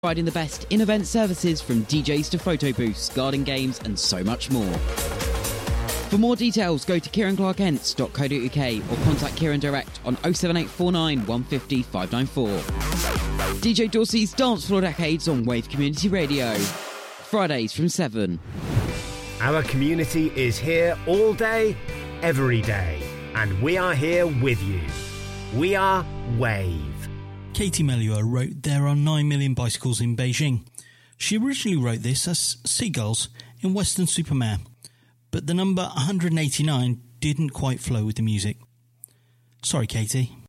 Providing the best in-event services from DJs to photo booths, garden games and so much more. For more details, go to kieranclarkents.co.uk or contact Kieran direct on 07849 150 594. DJ Dorsey's Dance Floor Decades on Wave Community Radio. Fridays from 7. Our community is here all day, every day, and we are here with you. We are Wave. Katie Melua wrote There Are 9 Million Bicycles in Beijing. She originally wrote this as Seagulls in Weston-super-Mare, but the number 189 didn't quite flow with the music. Sorry, Katie.